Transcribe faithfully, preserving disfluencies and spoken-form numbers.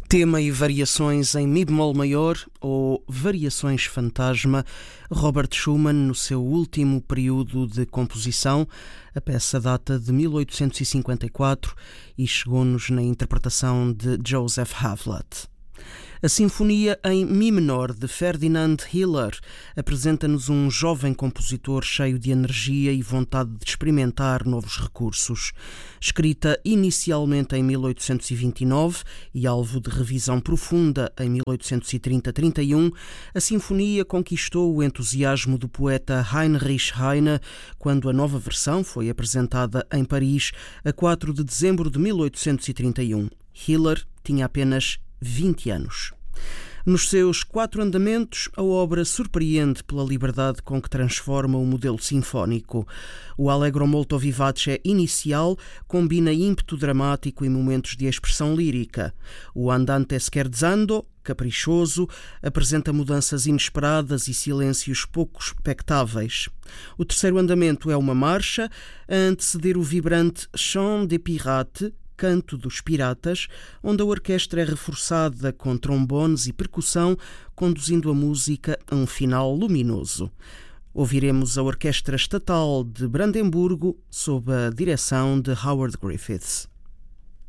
Tema e variações em mi bemol maior ou variações fantasma, Robert Schumann no seu último período de composição. A peça data de mil oitocentos e cinquenta e quatro e chegou-nos na interpretação de Joseph Havlat. A Sinfonia em Mi menor de Ferdinand Hiller apresenta-nos um jovem compositor cheio de energia e vontade de experimentar novos recursos. Escrita inicialmente em mil oitocentos e vinte e nove e alvo de revisão profunda em mil oitocentos e trinta a trinta e um, a Sinfonia conquistou o entusiasmo do poeta Heinrich Heine quando a nova versão foi apresentada em Paris a quatro de dezembro de mil oitocentos e trinta e um. Hiller tinha apenas vinte anos. Nos seus quatro andamentos, a obra surpreende pela liberdade com que transforma o modelo sinfónico. O Allegro molto vivace inicial combina ímpeto dramático e momentos de expressão lírica. O Andante scherzando, caprichoso, apresenta mudanças inesperadas e silêncios pouco expectáveis. O terceiro andamento é uma marcha, a anteceder o vibrante Chant des Pirates, Canto dos Piratas, onde a orquestra é reforçada com trombones e percussão, conduzindo a música a um final luminoso. Ouviremos a Orquestra Estatal de Brandemburgo sob a direção de Howard Griffiths.